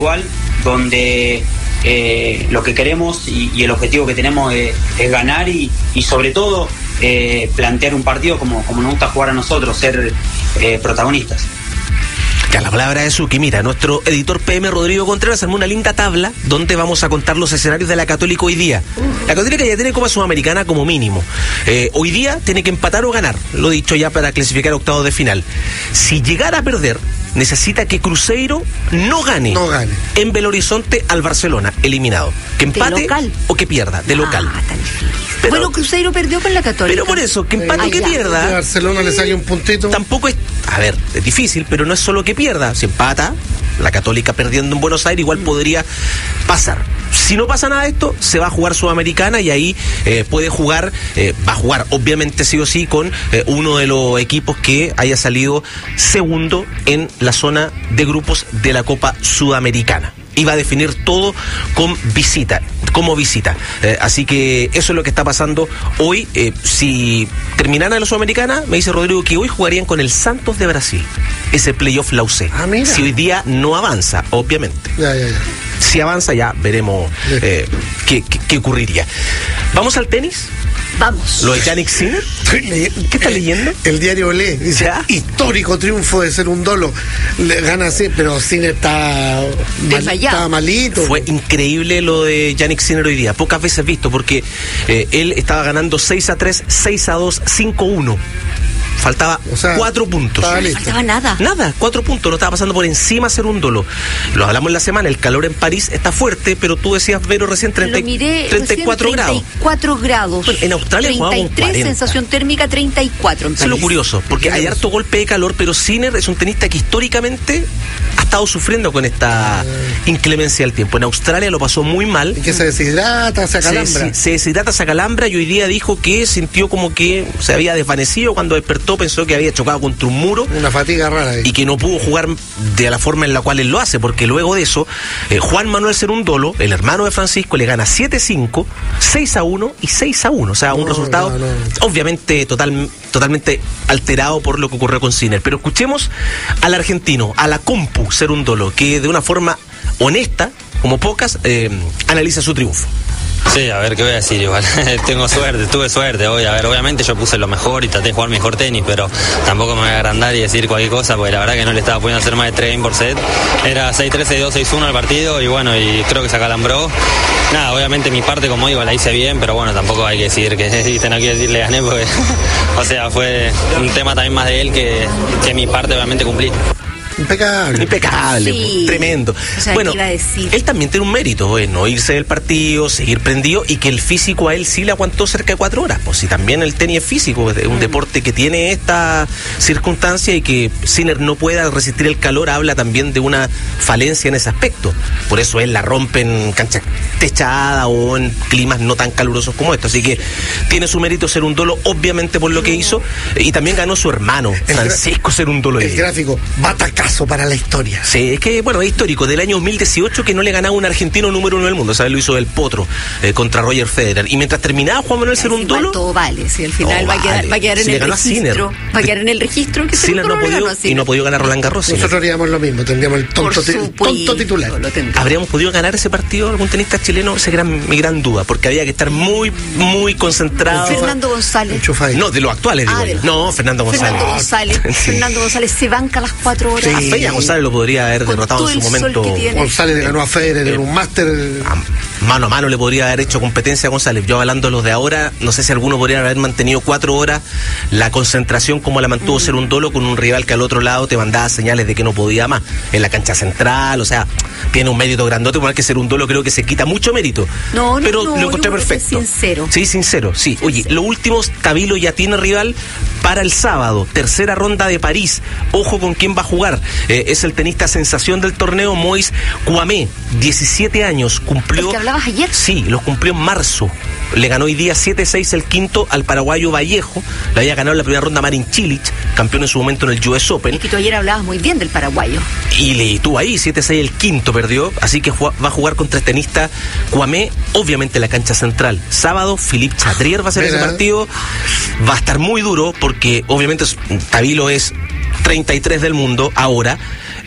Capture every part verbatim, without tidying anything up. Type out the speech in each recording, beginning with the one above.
igual, donde eh, lo que queremos y, y el objetivo que tenemos es, es ganar y, y sobre todo eh, plantear un partido como, como nos gusta jugar a nosotros, ser eh, protagonistas. Ya, la palabra es Suki. Mira, nuestro editor P M Rodrigo Contreras armó una linda tabla donde vamos a contar los escenarios de la Católica hoy día. La Católica ya tiene Copa Sudamericana como mínimo. Eh, hoy día tiene que empatar o ganar, lo dicho ya, para clasificar a octavos de final. Si llegara a perder, necesita que Cruzeiro no gane, no gane. en Belo Horizonte al Barcelona, eliminado. Que empate o que pierda, de local. Ah, tan difícil. Pero, bueno, Cruzeiro perdió con la Católica. Pero por eso, que empate Ah, o que ya. pierda. A Barcelona le saque un puntito. Tampoco es, a ver, es difícil, pero no es solo que pierda. Si empata, la Católica perdiendo en Buenos Aires igual mm. podría pasar. Si no pasa nada de esto, se va a jugar Sudamericana y ahí eh, puede jugar, eh, va a jugar obviamente sí o sí con eh, uno de los equipos que haya salido segundo en la zona de grupos de la Copa Sudamericana. Y va a definir todo con visita, como visita. Eh, así que eso es lo que está pasando hoy. Eh, si terminara la Sudamericana, me dice Rodrigo que hoy jugarían con el Santos de Brasil, ese playoff la U C. Ah, mira. Si hoy día no avanza, obviamente. Ya, ya, ya. Si avanza, ya veremos eh, qué, qué, qué ocurriría. ¿Vamos al tenis? Vamos. ¿Lo de Jannik Sinner? ¿Qué estás leyendo? El diario Olé dice, ¿Ya? Histórico triunfo de ser un dolo. Le gana así, pero Sinner está mal, estaba malito. Fue increíble lo de Jannik Sinner hoy día. Pocas veces visto, porque eh, él estaba ganando seis a tres, seis a dos, cinco a uno. Faltaba o sea, cuatro puntos. No faltaba nada. Nada, cuatro puntos. No estaba pasando por encima hacer un dolo. Lo hablamos en la semana. El calor en París está fuerte, pero tú decías, Vero, recién treinta, miré, treinta y cuatro recién grados. treinta y cuatro grados. Bueno, en Australia jugaba con treinta y tres, sensación térmica treinta y cuatro en París. Eso es lo curioso, porque hay harto golpe de calor, pero Sinner es un tenista que históricamente ha estado sufriendo con esta inclemencia del tiempo. En Australia lo pasó muy mal. Y que se deshidrata, se acalambra. Se, se deshidrata, se acalambra, y hoy día dijo que sintió como que se había desvanecido. Cuando despertó pensó que había chocado contra un muro. Una fatiga rara ahí. Y que no pudo jugar de la forma en la cual él lo hace, porque luego de eso, eh, Juan Manuel Cerúndolo, el hermano de Francisco, le gana siete cinco, seis a uno y seis a uno. O sea, un no, resultado no, no. obviamente total, totalmente alterado por lo que ocurrió con Sinner. Pero escuchemos al argentino, a la compu Cerúndolo, que de una forma honesta, como pocas, eh, analiza su triunfo. Sí, a ver, ¿qué voy a decir? Igual, tengo suerte, tuve suerte hoy. A ver, obviamente yo puse lo mejor y traté de jugar mejor tenis, pero tampoco me voy a agrandar y decir cualquier cosa, porque la verdad que no le estaba pudiendo hacer más de tres games por set. Era seis tres, seis dos, seis uno el partido y bueno, y creo que se acalambró. Nada, obviamente mi parte, como digo, la hice bien, pero bueno, tampoco hay que decir que, no quiero decir le gané, porque, o sea, fue un tema también más de él que, que mi parte obviamente cumplí. Impecable. Impecable, sí. Tremendo. O sea, bueno, iba a decir? Él también tiene un mérito, ¿eh? No irse del partido, seguir prendido, y que el físico a él sí le aguantó cerca de cuatro horas. Pues si también el tenis es físico, es un mm. deporte que tiene esta circunstancia, y que Sinner no pueda resistir el calor habla también de una falencia en ese aspecto. Por eso él la rompe en cancha techada o en climas no tan calurosos como estos. Así que tiene su mérito Cerúndolo, obviamente, por lo que hizo, y también ganó su hermano, el Francisco Cerúndolo. El gráfico, batacazo para la historia. Sí, es que, bueno, es histórico. Del año dos mil dieciocho que no le ganaba un argentino número uno del mundo. ¿Sabes? Lo hizo el Potro eh, contra Roger Federer. Y mientras terminaba Juan Manuel Cerúndolo, todo vale. Si al final no, va, a quedar, vale. va a quedar en si el registro. Va a quedar en el registro que Sinner no ha podido, y no ha podido ganar Roland Garros. Nosotros haríamos lo mismo, tendríamos el tonto, ti, tonto titular. ¿Habríamos podido ganar ese partido algún tenista chileno? Esa era mi gran duda, porque había que estar muy, muy concentrado. Fernando González. Enchufadito. No, de los actuales, digo. Ah, de los... No, Fernando González. Fernando González. Sí. Fernando González se banca las cuatro horas. Sí. Peña González lo podría haber Con derrotado en su momento. González le ganó a Federer en un máster. Mano a mano le podría haber hecho competencia a González. Yo, hablando de los de ahora, no sé si alguno podría haber mantenido cuatro horas la concentración como la mantuvo mm. Cerúndolo, con un rival que al otro lado te mandaba señales de que no podía más en la cancha central. O sea, tiene un mérito grandote, igual que Cerúndolo creo que se quita mucho mérito. No, no, pero no, lo encontré perfecto. Sincero. Sí, sincero, sí. Sincero. Oye, lo último, Tabilo ya tiene rival para el sábado, tercera ronda de París. Ojo con quién va a jugar. Eh, es el tenista sensación del torneo, Moïse Kouamé, diecisiete años, cumplió... ¿El que hablabas ayer? Sí, los cumplió en marzo. Le ganó hoy día siete seis el quinto al paraguayo Vallejo. Le había ganado en la primera ronda Marin Cilic, campeón en su momento en el U S Open. Y que tú ayer hablabas muy bien del paraguayo. Y le tuvo ahí siete seis el quinto, perdió. Así que va a jugar contra el tenista Kouamé, obviamente en la cancha central. Sábado, Philippe Chatrier va a ser Mira. ese partido. Va a estar muy duro porque obviamente Tabilo es treinta y tres del mundo ahora.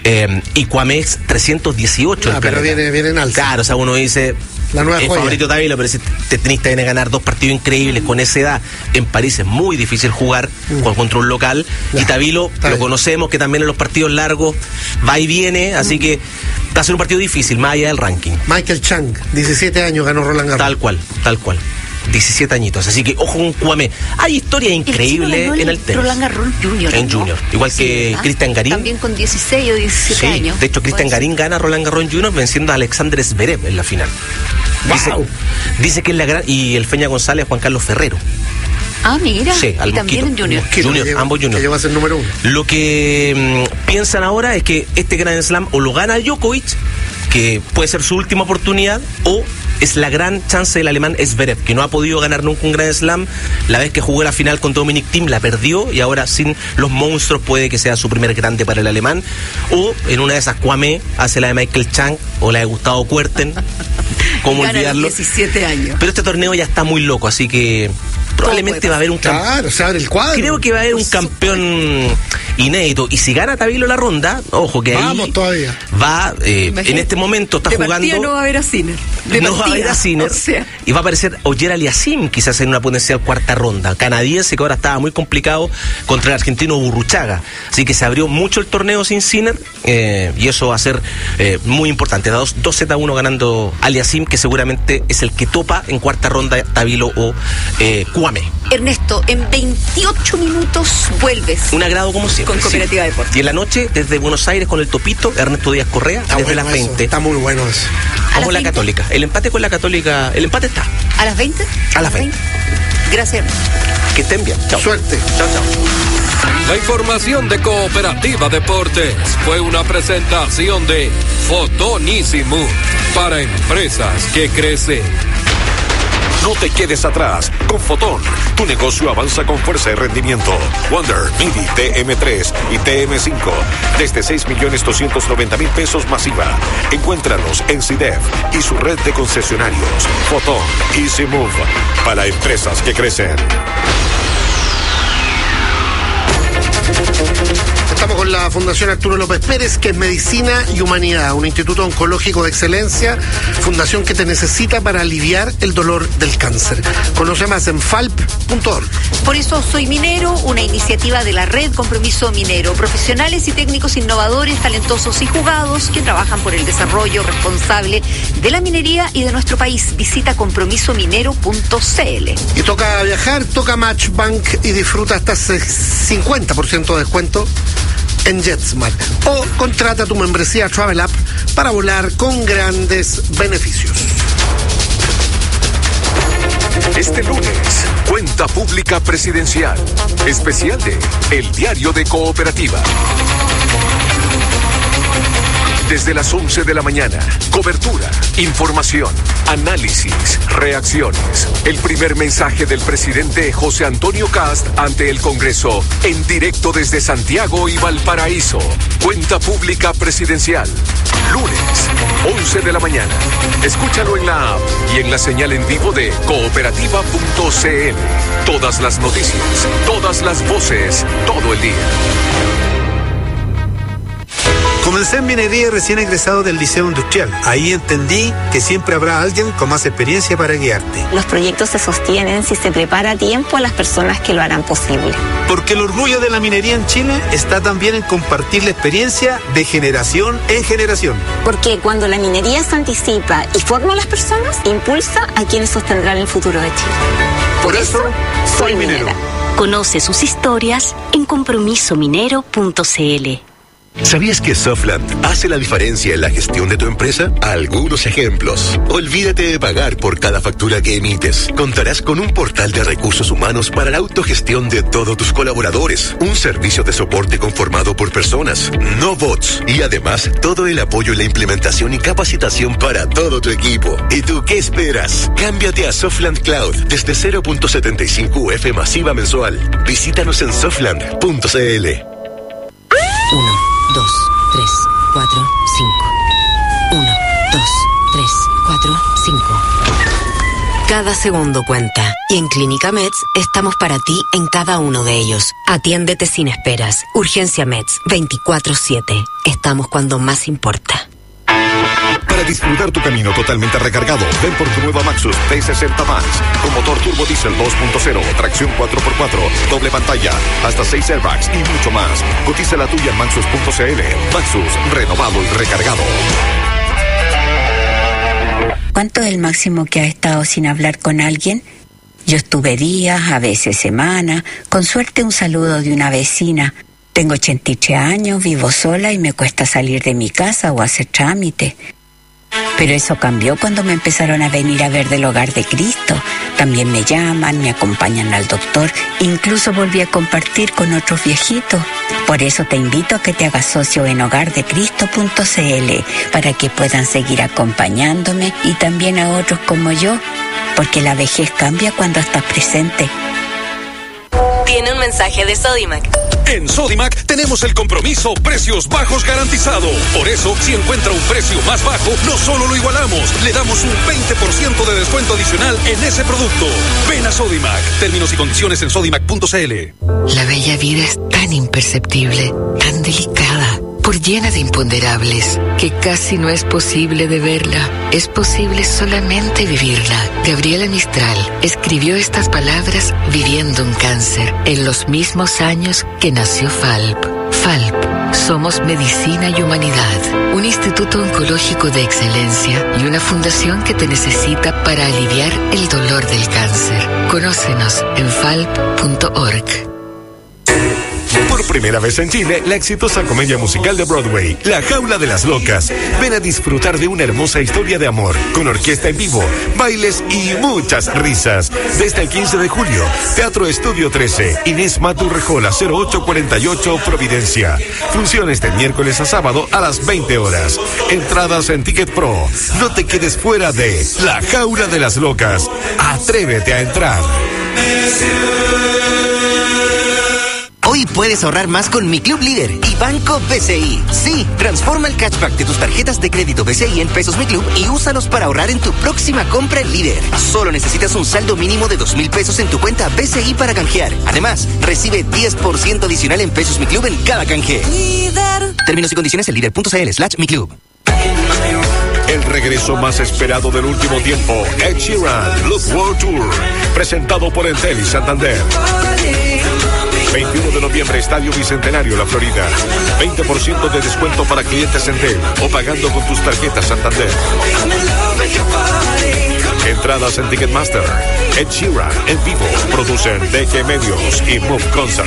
Eh, y Cuamés trescientos dieciocho. Ah, pero viene, viene en alza. Claro, o sea, uno dice... La nueva es joya. favorito Tavilo, pero ese tenista viene a ganar dos partidos increíbles con esa edad. En París es muy difícil jugar mm. con control local. Ya. Y Tavilo Está lo bien. conocemos, que también en los partidos largos va y viene, así mm. que va a ser un partido difícil, más allá del ranking. Michael Chang, diecisiete años, ganó Roland Garros. Tal cual, tal cual. diecisiete añitos, así que ojo con Cuamé. Hay historias increíbles en el tenis. Roland Garros Junior. En ¿no? Junior, igual sí, que Cristian Garín. También con dieciséis o diecisiete sí, años. De hecho, Cristian Garín gana Roland Garros Junior venciendo a Alexander Zverev en la final. Dice, wow. dice que es la gran... Y el Feña González, Juan Carlos Ferrero. Ah, mira. Sí, al y también en Junior. Mosquito, junior lleva, ambos Junior. Que llegó a ser número uno. Lo que mmm, piensan ahora es que este Grand Slam o lo gana Djokovic, que puede ser su última oportunidad, o es la gran chance del alemán Zverev, que no ha podido ganar nunca un Grand Slam. La vez que jugó la final con Dominic Thiem la perdió, y ahora sin los monstruos puede que sea su primer grande para el alemán. O en una de esas Cuamé hace la de Michael Chang o la de Gustavo Kuerten. ¿Cómo olvidarlo? diecisiete años. Pero este torneo ya está muy loco, así que probablemente va a haber un campeón. Claro, se abre el cuadro. Creo que va a haber un campeón inédito. Y si gana Tavilo la ronda, ojo que Vamos ahí todavía. va, eh, en este momento está de jugando. No va a haber a Sinner. De no va a haber a Sinner. O sea. Y va a aparecer Ogier Aliassime quizás en una potencial cuarta ronda. Canadiense que ahora estaba muy complicado contra el argentino Burruchaga. Así que se abrió mucho el torneo sin Sinner, eh, y eso va a ser eh, muy importante. Da dos sets a uno ganando Aliassime, que seguramente es el que topa en cuarta ronda Tavilo o eh, Cuamé. Ernesto, en veintiocho minutos vuelves. Un agrado como siempre. Con Cooperativa sí. Deportes. Y en la noche, desde Buenos Aires con el Topito, Ernesto Díaz Correa, está desde bueno las veinte. Eso. Está muy bueno eso. Vamos la Católica. El empate con la Católica. El empate está. ¿A las veinte? A las veinte. Gracias. Que estén bien. Chao. Suerte. Chao, chao. La información de Cooperativa Deportes fue una presentación de Fotonísimo para empresas que crecen. No te quedes atrás. Con Fotón, tu negocio avanza con fuerza y rendimiento. Wonder, Midi, T M tres y T M cinco. Desde seis millones doscientos noventa mil pesos masiva. Encuéntralos en C I D E F y su red de concesionarios. Fotón, Easy Move. Para empresas que crecen. Estamos con la Fundación Arturo López Pérez, que es Medicina y Humanidad, un instituto oncológico de excelencia, fundación que te necesita para aliviar el dolor del cáncer. Conoce más en falp punto org. Por eso soy minero, una iniciativa de la Red Compromiso Minero. Profesionales y técnicos innovadores, talentosos y jugados que trabajan por el desarrollo responsable de la minería y de nuestro país. Visita compromiso minero punto c l. Y toca viajar, toca Matchbank y disfruta hasta cincuenta por ciento de descuento en JetSmart. O contrata tu membresía Travel App para volar con grandes beneficios. Este lunes, Cuenta Pública Presidencial, especial de El Diario de Cooperativa. Desde las once de la mañana, cobertura, información, análisis, reacciones. El primer mensaje del presidente José Antonio Kast ante el Congreso, en directo desde Santiago y Valparaíso. Cuenta Pública Presidencial, lunes, once de la mañana. Escúchalo en la app y en la señal en vivo de cooperativa punto c l. Todas las noticias, todas las voces, todo el día. Comencé en minería recién egresado del Liceo Industrial. Ahí entendí que siempre habrá alguien con más experiencia para guiarte. Los proyectos se sostienen si se prepara a tiempo a las personas que lo harán posible. Porque el orgullo de la minería en Chile está también en compartir la experiencia de generación en generación. Porque cuando la minería se anticipa y forma a las personas, impulsa a quienes sostendrán el futuro de Chile. Por, Por eso, eso, soy minero. minera. Conoce sus historias en compromiso minero punto c l. ¿Sabías que Softland hace la diferencia en la gestión de tu empresa? Algunos ejemplos. Olvídate de pagar por cada factura que emites. Contarás con un portal de recursos humanos para la autogestión de todos tus colaboradores. Un servicio de soporte conformado por personas, no bots. Y además, todo el apoyo en la implementación y capacitación para todo tu equipo. ¿Y tú qué esperas? Cámbiate a Softland Cloud desde cero punto setenta y cinco U F masiva mensual. Visítanos en softland punto c l. Uno. Dos, tres, cuatro, cinco. Uno, dos, tres, cuatro, cinco. Cada segundo cuenta. Y en Clínica Meds estamos para ti en cada uno de ellos. Atiéndete sin esperas. Urgencia Meds, veinticuatro siete. Estamos cuando más importa. Para disfrutar tu camino totalmente recargado, ven por tu nueva Maxus T sesenta Max, con motor turbo diésel dos punto cero, tracción cuatro por cuatro, doble pantalla, hasta seis airbags y mucho más. Cotiza la tuya en maxus punto c l. Maxus, renovado y recargado. ¿Cuánto es el máximo que has estado sin hablar con alguien? Yo estuve días, a veces semanas, con suerte un saludo de una vecina. Tengo ochenta y tres años, vivo sola y me cuesta salir de mi casa o hacer trámite. Pero eso cambió cuando me empezaron a venir a ver del Hogar de Cristo. También me llaman, me acompañan al doctor, incluso volví a compartir con otros viejitos. Por eso te invito a que te hagas socio en hogar de cristo punto c l para que puedan seguir acompañándome y también a otros como yo, porque la vejez cambia cuando estás presente. Tiene un mensaje de Sodimac. En Sodimac tenemos el compromiso precios bajos garantizado. Por eso, si encuentra un precio más bajo, no solo lo igualamos, le damos un veinte por ciento de descuento adicional en ese producto. Ven a Sodimac. Términos y condiciones en sodimac punto c l. La bella vida es tan imperceptible, tan delicada, por llena de imponderables, que casi no es posible de verla. Es posible solamente vivirla. Gabriela Mistral escribió estas palabras viviendo un cáncer, en los mismos años que nació Falp. Falp, somos medicina y humanidad, un instituto oncológico de excelencia y una fundación que te necesita para aliviar el dolor del cáncer. Conócenos en falp punto org. Por primera vez en Chile, la exitosa comedia musical de Broadway, La Jaula de las Locas. Ven a disfrutar de una hermosa historia de amor, con orquesta en vivo, bailes y muchas risas. Desde el quince de julio, Teatro Estudio trece, Inés Matu Rejola, cero ocho cuarenta y ocho, Providencia. Funciones de miércoles a sábado a las veinte horas. Entradas en Ticket Pro. No te quedes fuera de La Jaula de las Locas. Atrévete a entrar. Hoy puedes ahorrar más con Mi Club Líder y Banco B C I. Sí, transforma el cashback de tus tarjetas de crédito B C I en pesos Mi Club y úsalos para ahorrar en tu próxima compra en Líder. Solo necesitas un saldo mínimo de dos mil pesos en tu cuenta B C I para canjear. Además, recibe diez por ciento adicional en pesos Mi Club en cada canje. Líder. Términos y condiciones en líder punto c l slash Mi Club. El regreso más esperado del último tiempo, Ed Sheeran, Look World Tour, presentado por Entel y Santander. veintiuno de noviembre, Estadio Bicentenario, La Florida. veinte por ciento de descuento para clientes Entel o pagando con tus tarjetas Santander. Entradas en Ticketmaster. Ed Sheeran en vivo. Producen D G Medios y Move Concert.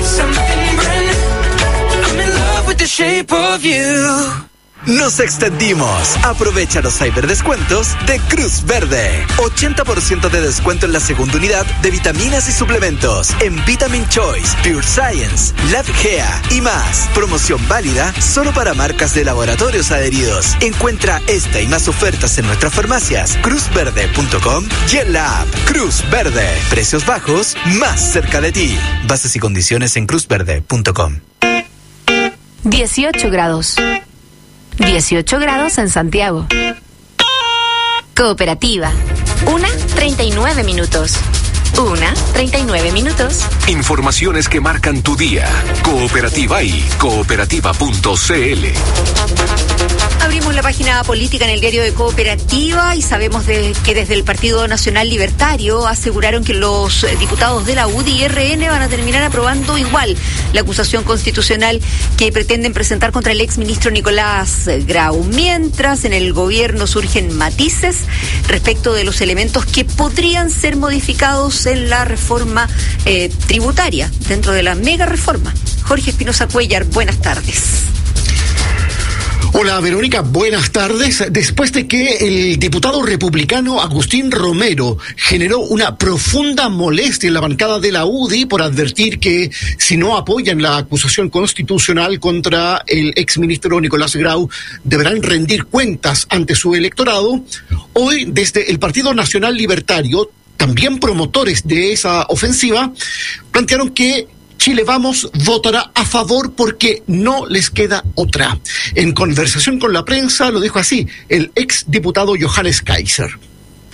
Nos extendimos. Aprovecha los ciberdescuentos de Cruz Verde. ochenta por ciento de descuento en la segunda unidad de vitaminas y suplementos en Vitamin Choice, Pure Science, Lab Gea y más. Promoción válida solo para marcas de laboratorios adheridos. Encuentra esta y más ofertas en nuestras farmacias cruz verde punto com y en la app Cruz Verde. Precios bajos más cerca de ti. Bases y condiciones en cruz verde punto com. dieciocho grados. dieciocho grados en Santiago. Cooperativa. Una, treinta y nueve minutos. Una, treinta y nueve minutos. Informaciones que marcan tu día. Cooperativa y cooperativa punto c l. Abrimos la página política en el diario de Cooperativa y sabemos de, que desde el Partido Nacional Libertario aseguraron que los diputados de la U D I y R N van a terminar aprobando igual la acusación constitucional que pretenden presentar contra el exministro Nicolás Grau. Mientras en el gobierno surgen matices respecto de los elementos que podrían ser modificados en la reforma eh, tributaria, dentro de la mega reforma. Jorge Espinosa Cuellar, buenas tardes. Hola Verónica, buenas tardes. Después de que el diputado republicano Agustín Romero generó una profunda molestia en la bancada de la U D I por advertir que si no apoyan la acusación constitucional contra el exministro Nicolás Grau deberán rendir cuentas ante su electorado, hoy desde el Partido Nacional Libertario, también promotores de esa ofensiva, plantearon que Chile Vamos votará a favor porque no les queda otra. En conversación con la prensa lo dijo así el exdiputado Johannes Kaiser.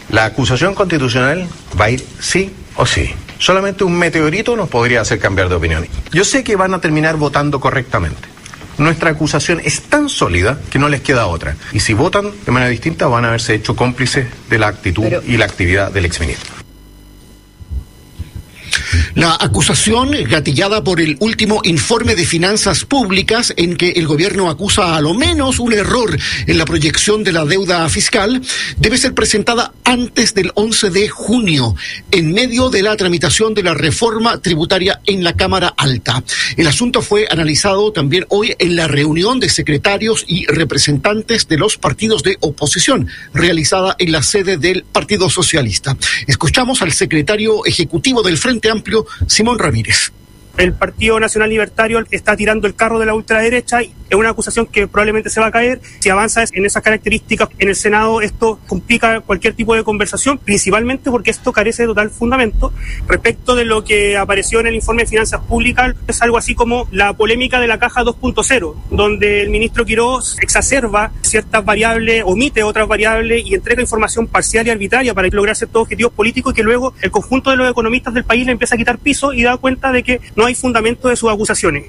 La acusación constitucional va a ir sí o sí. Solamente un meteorito nos podría hacer cambiar de opinión. Yo sé que van a terminar votando correctamente. Nuestra acusación es tan sólida que no les queda otra. Y si votan de manera distinta, van a haberse hecho cómplices de la actitud Pero... y la actividad del exministro. La acusación, gatillada por el último informe de finanzas públicas, en que el gobierno acusa a lo menos un error en la proyección de la deuda fiscal, debe ser presentada antes del once de junio, en medio de la tramitación de la reforma tributaria en la Cámara Alta. El asunto fue analizado también hoy en la reunión de secretarios y representantes de los partidos de oposición, realizada en la sede del Partido Socialista. Escuchamos al secretario ejecutivo del Frente Amplio, Simón Ramírez. El Partido Nacional Libertario está tirando el carro de la ultraderecha y es una acusación que probablemente se va a caer. Si avanza en esas características en el Senado, esto complica cualquier tipo de conversación, principalmente porque esto carece de total fundamento. Respecto de lo que apareció en el informe de Finanzas Públicas, es algo así como la polémica de la caja dos punto cero, donde el ministro Quirós exacerba ciertas variables, omite otras variables y entrega información parcial y arbitraria para lograr ciertos objetivos políticos, y que luego el conjunto de los economistas del país le empieza a quitar piso y da cuenta de que no hay fundamento de sus acusaciones.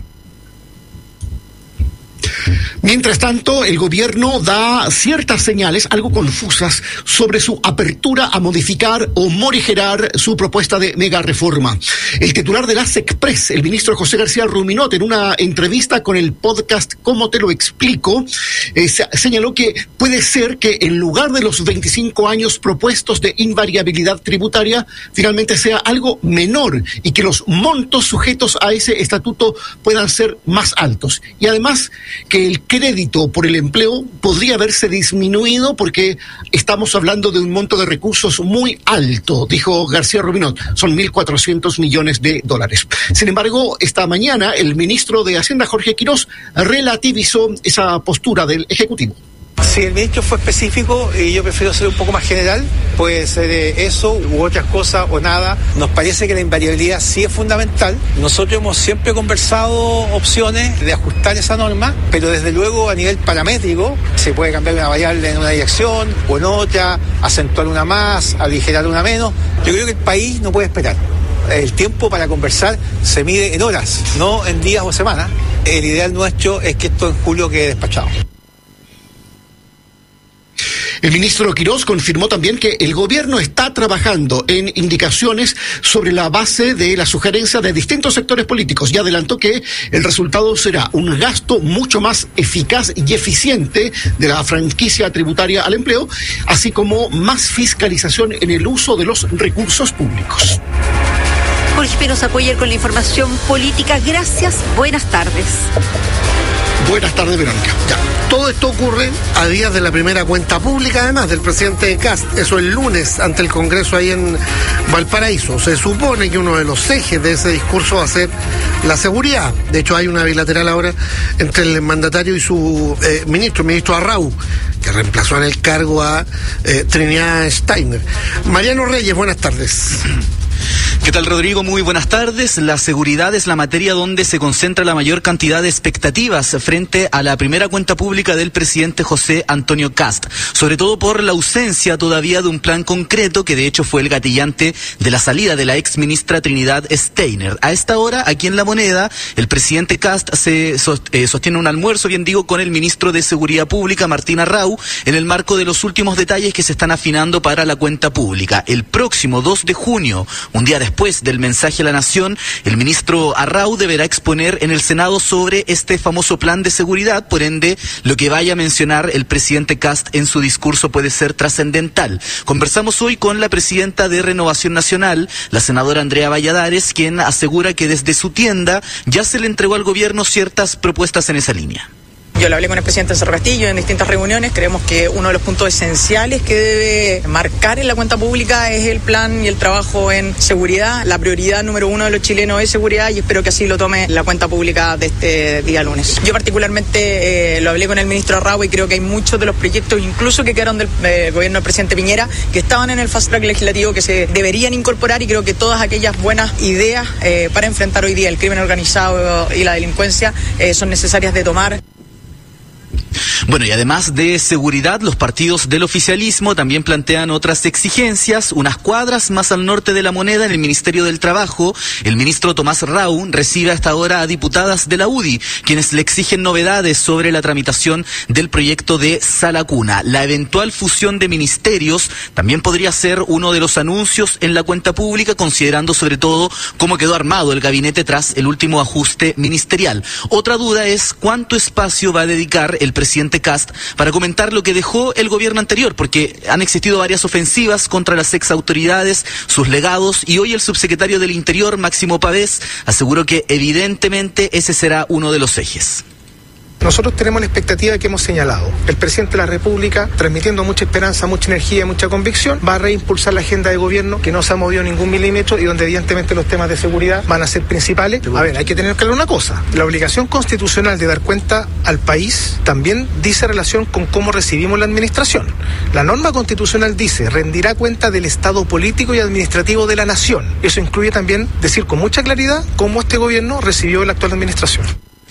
Mientras tanto, el gobierno da ciertas señales, algo confusas, sobre su apertura a modificar o morigerar su propuesta de mega reforma. El titular de la SECPRES, el ministro José García Ruminot, en una entrevista con el podcast ¿Cómo te lo explico?, eh, señaló que puede ser que en lugar de los veinticinco años propuestos de invariabilidad tributaria, finalmente sea algo menor y que los montos sujetos a ese estatuto puedan ser más altos. Y además, que el crédito por el empleo podría haberse disminuido porque estamos hablando de un monto de recursos muy alto, dijo García Ruminot, son mil cuatrocientos millones de dólares. Sin embargo, esta mañana el ministro de Hacienda, Jorge Quirós, relativizó esa postura del Ejecutivo. Si el ministro fue específico y yo prefiero ser un poco más general, puede ser eso u otras cosas o nada. Nos parece que la invariabilidad sí es fundamental. Nosotros hemos siempre conversado opciones de ajustar esa norma, pero desde luego a nivel paramétrico se puede cambiar una variable en una dirección o en otra, acentuar una más, aligerar una menos. Yo creo que el país no puede esperar. El tiempo para conversar se mide en horas, no en días o semanas. El ideal nuestro es que esto en julio quede despachado. El ministro Quirós confirmó también que el gobierno está trabajando en indicaciones sobre la base de la sugerencia de distintos sectores políticos y adelantó que el resultado será un gasto mucho más eficaz y eficiente de la franquicia tributaria al empleo, así como más fiscalización en el uso de los recursos públicos. Jorge Penos Apoyer con la información política. Gracias, buenas tardes. Buenas tardes, Verónica. Ya. Todo esto ocurre a días de la primera cuenta pública, además, del presidente Kast. Eso el lunes, ante el Congreso ahí en Valparaíso. Se supone que uno de los ejes de ese discurso va a ser la seguridad. De hecho, hay una bilateral ahora entre el mandatario y su eh, ministro, el ministro Arrau, que reemplazó en el cargo a eh, Trinidad Steiner. Mariano Reyes, buenas tardes. ¿Qué tal, Rodrigo? Muy buenas tardes. La seguridad es la materia donde se concentra la mayor cantidad de expectativas frente a la primera cuenta pública del presidente José Antonio Kast, sobre todo por la ausencia todavía de un plan concreto que de hecho fue el gatillante de la salida de la ex ministra Trinidad Steiner. A esta hora, aquí en La Moneda, el presidente Kast se sostiene un almuerzo, bien digo, con el ministro de Seguridad Pública, Martín Arrau, en el marco de los últimos detalles que se están afinando para la cuenta pública. El próximo dos de junio, un día después del mensaje a la nación, el ministro Arrau deberá exponer en el Senado sobre este famoso plan de seguridad. Por ende, lo que vaya a mencionar el presidente Kast en su discurso puede ser trascendental. Conversamos hoy con la presidenta de Renovación Nacional, la senadora Andrea Valladares, quien asegura que desde su tienda ya se le entregó al gobierno ciertas propuestas en esa línea. Yo lo hablé con el presidente Cerro Castillo en distintas reuniones. Creemos que uno de los puntos esenciales que debe marcar en la cuenta pública es el plan y el trabajo en seguridad. La prioridad número uno de los chilenos es seguridad y espero que así lo tome la cuenta pública de este día lunes. Yo particularmente eh, lo hablé con el ministro Arrau y creo que hay muchos de los proyectos, incluso que quedaron del eh, gobierno del presidente Piñera, que estaban en el fast track legislativo, que se deberían incorporar, y creo que todas aquellas buenas ideas eh, para enfrentar hoy día el crimen organizado y la delincuencia eh, son necesarias de tomar. Bueno, y además de seguridad, los partidos del oficialismo también plantean otras exigencias. Unas cuadras más al norte de La Moneda, en el Ministerio del Trabajo, el ministro Tomás Rau recibe a esta hora a diputadas de la U D I, quienes le exigen novedades sobre la tramitación del proyecto de Sala Cuna. La eventual fusión de ministerios también podría ser uno de los anuncios en la cuenta pública, considerando sobre todo cómo quedó armado el gabinete tras el último ajuste ministerial. Otra duda es cuánto espacio va a dedicar el presidente Kast para comentar lo que dejó el gobierno anterior, porque han existido varias ofensivas contra las ex autoridades, sus legados, y hoy el subsecretario del Interior, Máximo Pavés, aseguró que evidentemente ese será uno de los ejes. Nosotros tenemos la expectativa que hemos señalado. El presidente de la República, transmitiendo mucha esperanza, mucha energía y mucha convicción, va a reimpulsar la agenda de gobierno que no se ha movido ningún milímetro y donde evidentemente los temas de seguridad van a ser principales. A ver, hay que tener claro una cosa. La obligación constitucional de dar cuenta al país también dice relación con cómo recibimos la administración. La norma constitucional dice, rendirá cuenta del estado político y administrativo de la nación. Eso incluye también decir con mucha claridad cómo este gobierno recibió la actual administración.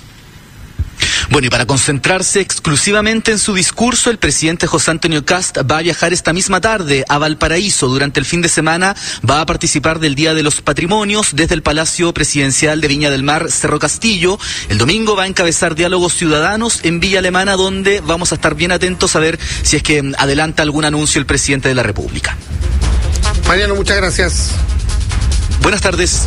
Bueno, y para concentrarse exclusivamente en su discurso, el presidente José Antonio Kast va a viajar esta misma tarde a Valparaíso. Durante el fin de semana va a participar del Día de los Patrimonios desde el Palacio Presidencial de Viña del Mar, Cerro Castillo. El domingo va a encabezar diálogos ciudadanos en Villa Alemana, donde vamos a estar bien atentos a ver si es que adelanta algún anuncio el presidente de la República. Mariano, muchas gracias. Buenas tardes.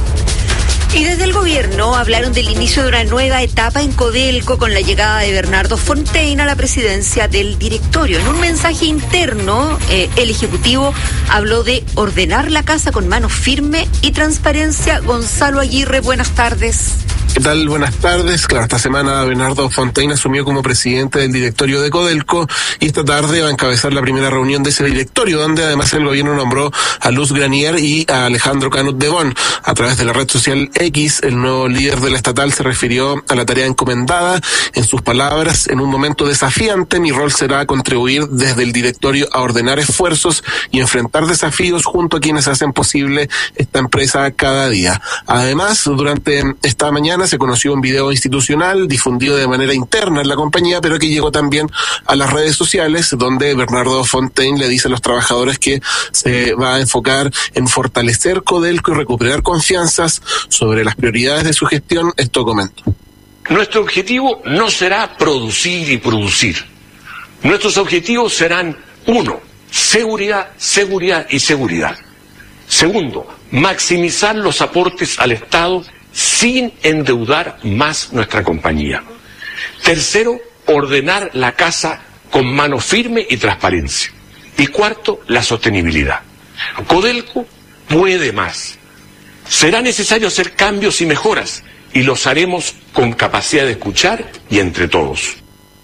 Y desde el gobierno hablaron del inicio de una nueva etapa en Codelco con la llegada de Bernardo Fontaine a la presidencia del directorio. En un mensaje interno, eh, el Ejecutivo habló de ordenar la casa con mano firme y transparencia. Gonzalo Aguirre, buenas tardes. ¿Qué tal? Buenas tardes. Claro, esta semana Bernardo Fontaine asumió como presidente del directorio de Codelco y esta tarde va a encabezar la primera reunión de ese directorio, donde además el gobierno nombró a Luz Granier y a Alejandro Canut de Bon. A través de la red social X, el nuevo líder de la estatal se refirió a la tarea encomendada. En sus palabras, en un momento desafiante, mi rol será contribuir desde el directorio a ordenar esfuerzos y enfrentar desafíos junto a quienes hacen posible esta empresa cada día. Además, durante esta mañana se conoció un video institucional difundido de manera interna en la compañía, pero que llegó también a las redes sociales, donde Bernardo Fontaine le dice a los trabajadores que se va a enfocar en fortalecer Codelco y recuperar confianzas. Sobre las prioridades de su gestión, esto comento. Nuestro objetivo no será producir y producir. Nuestros objetivos serán, uno, seguridad, seguridad y seguridad. Segundo, maximizar los aportes al Estado sin endeudar más nuestra compañía. Tercero, ordenar la casa con mano firme y transparencia. Y cuarto, la sostenibilidad. Codelco puede más. Será necesario hacer cambios y mejoras, y los haremos con capacidad de escuchar y entre todos.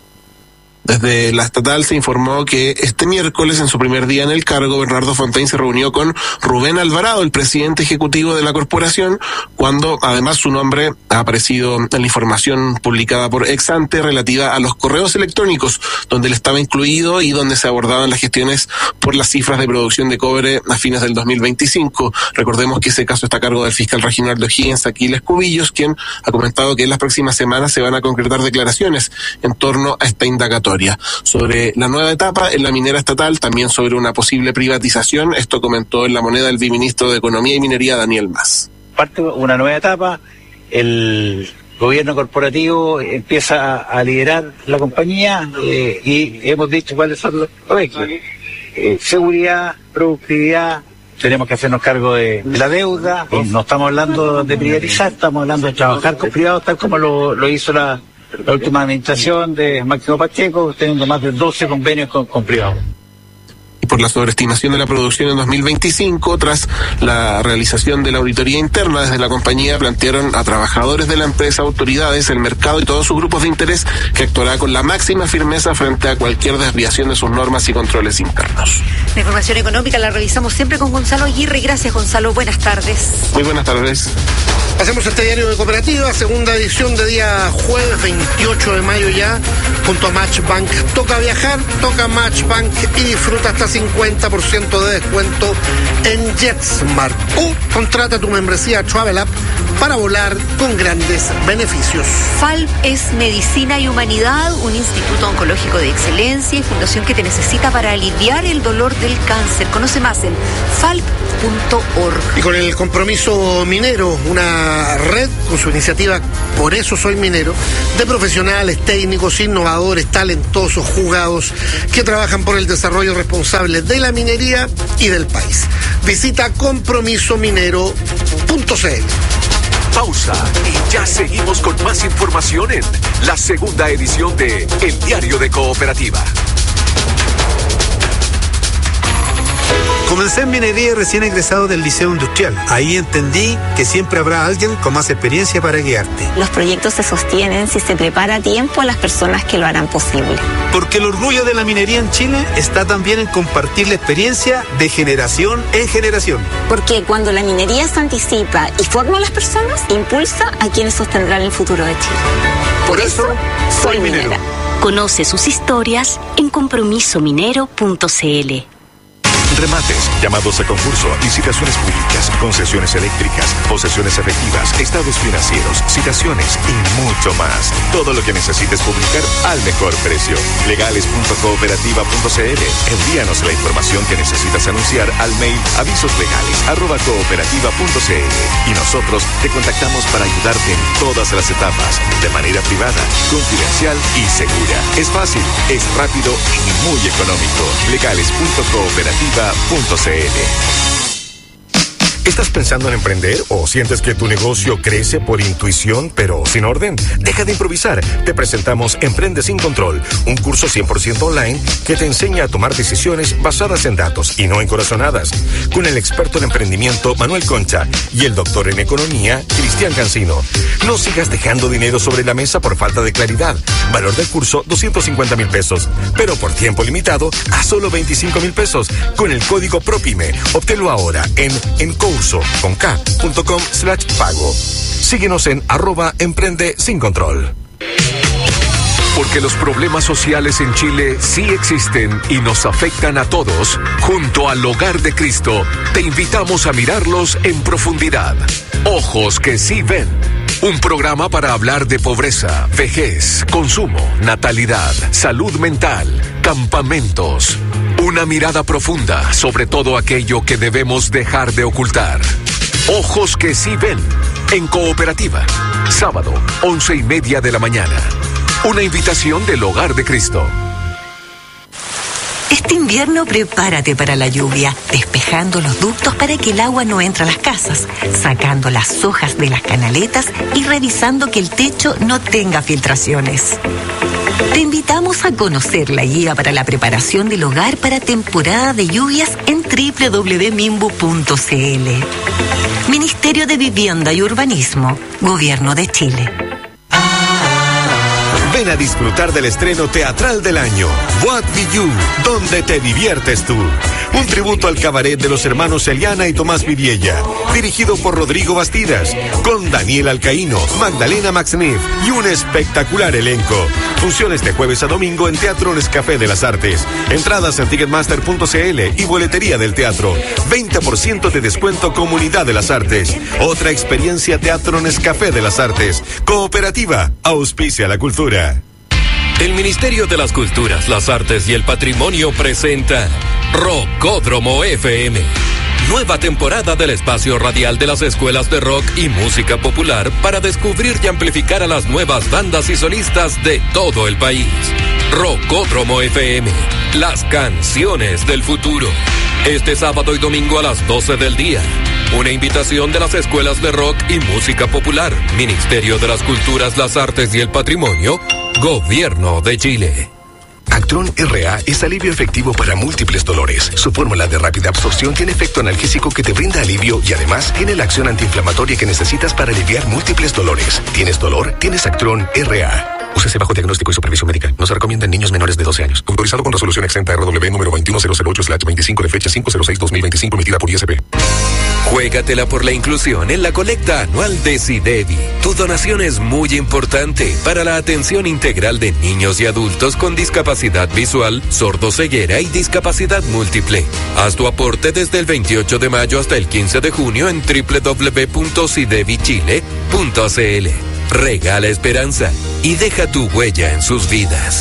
Desde la estatal se informó que este miércoles, en su primer día en el cargo, Bernardo Fontaine se reunió con Rubén Alvarado, el presidente ejecutivo de la corporación, cuando además su nombre ha aparecido en la información publicada por Exante relativa a los correos electrónicos, donde él estaba incluido y donde se abordaban las gestiones por las cifras de producción de cobre a fines del dos mil veinticinco. Recordemos que ese caso está a cargo del fiscal regional de O'Higgins, Aquiles Cubillos, quien ha comentado que en las próximas semanas se van a concretar declaraciones en torno a esta indagatoria. Sobre la nueva etapa en la minera estatal, también sobre una posible privatización, esto comentó en La Moneda el viceministro de Economía y Minería, Daniel Mas. Parte una nueva etapa, el gobierno corporativo empieza a liderar la compañía eh, y hemos dicho cuáles son los objetivos. Eh, seguridad, productividad, tenemos que hacernos cargo de, de la deuda, eh, no estamos hablando de privatizar, estamos hablando de trabajar con privados tal como lo, lo hizo la La última administración de Máximo Pacheco, teniendo más de doce convenios con, con privados. Y por la sobreestimación de la producción en dos mil veinticinco, tras la realización de la auditoría interna desde la compañía, plantearon a trabajadores de la empresa, autoridades, el mercado y todos sus grupos de interés que actuará con la máxima firmeza frente a cualquier desviación de sus normas y controles internos. La información económica la revisamos siempre con Gonzalo Aguirre. Gracias, Gonzalo. Buenas tardes. Muy buenas tardes. Hacemos este diario de cooperativa, segunda edición de día jueves veintiocho de mayo ya, junto a Matchbank. Toca viajar, toca Matchbank y disfruta hasta cincuenta por ciento de descuento en JetSmart. O contrata tu membresía Travel App para volar con grandes beneficios. FALP es Medicina y Humanidad, un instituto oncológico de excelencia y fundación que te necesita para aliviar el dolor del cáncer. Conoce más en falp punto org. Y con el compromiso minero, una red con su iniciativa Por eso soy minero, de profesionales, técnicos, innovadores, talentosos, jugados, que trabajan por el desarrollo responsable de la minería y del país. Visita compromiso minero punto c l. Pausa y ya seguimos con más información en la segunda edición de El Diario de Cooperativa. Comencé en minería recién egresado del Liceo Industrial. Ahí entendí que siempre habrá alguien con más experiencia para guiarte. Los proyectos se sostienen si se prepara a tiempo a las personas que lo harán posible. Porque el orgullo de la minería en Chile está también en compartir la experiencia de generación en generación. Porque cuando la minería se anticipa y forma a las personas, impulsa a quienes sostendrán el futuro de Chile. Por, Por eso, eso, soy minera. minera. Conoce sus historias en compromiso minero punto c l. Remates, llamados a concurso, licitaciones públicas, concesiones eléctricas, posesiones efectivas, estados financieros, citaciones y mucho más. Todo lo que necesites publicar al mejor precio. legales punto cooperativa punto c l. Envíanos la información que necesitas anunciar al mail avisoslegales arroba cooperativa punto c l y nosotros te contactamos para ayudarte en todas las etapas, de manera privada, confidencial y segura. Es fácil, es rápido y muy económico. legales punto cooperativa punto c l. ¿Estás pensando en emprender o sientes que tu negocio crece por intuición pero sin orden? Deja de improvisar. Te presentamos Emprende sin Control, un curso cien por ciento online que te enseña a tomar decisiones basadas en datos y no en corazonadas, con el experto en emprendimiento Manuel Concha y el doctor en economía Cristian Cancino. No sigas dejando dinero sobre la mesa por falta de claridad. Valor del curso doscientos cincuenta mil pesos, pero por tiempo limitado a solo veinticinco mil pesos con el código PROPYME. Obténlo ahora en encurso con k punto com slash pago. Síguenos en arroba emprende sin control. Porque los problemas sociales en Chile sí existen y nos afectan a todos, junto al Hogar de Cristo, te invitamos a mirarlos en profundidad. Ojos que sí ven. Un programa para hablar de pobreza, vejez, consumo, natalidad, salud mental, campamentos. Una mirada profunda sobre todo aquello que debemos dejar de ocultar. Ojos que sí ven. En Cooperativa. Sábado, once y media de la mañana. Una invitación del Hogar de Cristo. Este invierno prepárate para la lluvia, despejando los ductos para que el agua no entre a las casas, sacando las hojas de las canaletas y revisando que el techo no tenga filtraciones. Te invitamos a conocer la guía para la preparación del hogar para temporada de lluvias en doble u doble u doble u punto mimbu punto c l. Ministerio de Vivienda y Urbanismo, Gobierno de Chile. Ven a disfrutar del estreno teatral del año, What Be You, donde te diviertes tú. Un tributo al cabaret de los hermanos Eliana y Tomás Vidiella, dirigido por Rodrigo Bastidas, con Daniel Alcaíno, Magdalena Maxneff y un espectacular elenco. Funciones de jueves a domingo en Teatro Nescafé de las Artes. Entradas en ticketmaster punto c l y boletería del teatro. veinte por ciento de descuento Comunidad de las Artes. Otra experiencia Teatro Nescafé de las Artes. Cooperativa, auspicia la cultura. El Ministerio de las Culturas, las Artes y el Patrimonio presenta Rockódromo F M. Nueva temporada del espacio radial de las escuelas de rock y música popular para descubrir y amplificar a las nuevas bandas y solistas de todo el país. Rockódromo F M, las canciones del futuro. Este sábado y domingo a las doce del día. Una invitación de las escuelas de rock y música popular, Ministerio de las Culturas, las Artes y el Patrimonio, Gobierno de Chile. Actron R A es alivio efectivo para múltiples dolores. Su fórmula de rápida absorción tiene efecto analgésico que te brinda alivio y además tiene la acción antiinflamatoria que necesitas para aliviar múltiples dolores. ¿Tienes dolor? Tienes Actron R A. Úsese bajo diagnóstico y supervisión médica. No se recomienda en niños menores de doce años. Autorizado con resolución exenta R W número veintiuno mil ocho slash veinticinco de fecha cinco cero seis dos mil veinticinco emitida por I S P. Juégatela por la inclusión en la colecta anual de SIDEVI. Tu donación es muy importante para la atención integral de niños y adultos con discapacidad visual, sordoceguera y discapacidad múltiple. Haz tu aporte desde el veintiocho de mayo hasta el quince de junio en doble u doble u doble u punto sidevi chile punto c l. Regala esperanza y deja tu huella en sus vidas.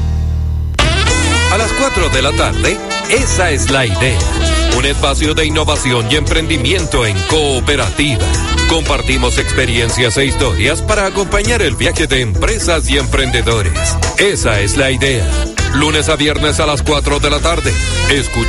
A las cuatro de la tarde, esa es la idea. Un espacio de innovación y emprendimiento en cooperativa. Compartimos experiencias e historias para acompañar el viaje de empresas y emprendedores. Esa es la idea. Lunes a viernes a las cuatro de la tarde. Escucha